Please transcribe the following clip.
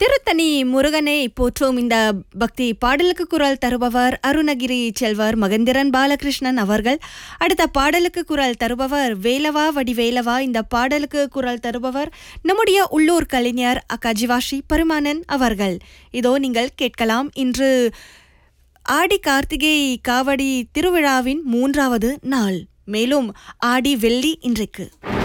திருத்தணி முருகனை போற்றும் இந்த பக்தி பாடலுக்கு குரல் தருபவர் அருணகிரி செல்வர் மகேந்திரன் பாலகிருஷ்ணன் அவர்கள். அடுத்த பாடலுக்கு குரல் தருபவர் வேலவா வடிவேலவா. இந்த பாடலுக்கு குரல் தருபவர் நம்முடைய உள்ளூர் கலைஞர் அக்கா ஜிவாஷி பருமானன் அவர்கள். இதோ நீங்கள் கேட்கலாம். இன்று ஆடி கார்த்திகை காவடி திருவிழாவின் 3வது நாள். மேலும் ஆடி வெள்ளி இன்றைக்கு.